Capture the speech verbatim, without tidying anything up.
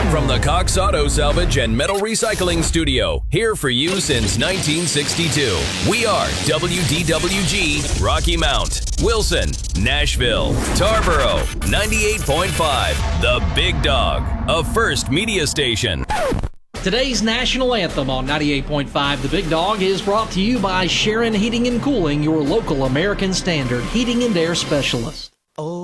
From the Cox Auto Salvage and Metal Recycling Studio, here for you since nineteen sixty-two. We are W D W G, Rocky Mount, Wilson, Nashville, Tarboro, ninety-eight point five, The Big Dog, a First Media station. Today's national anthem on ninety-eight point five The Big Dog is brought to you by Sharon Heating and Cooling, your local American Standard heating and air specialist.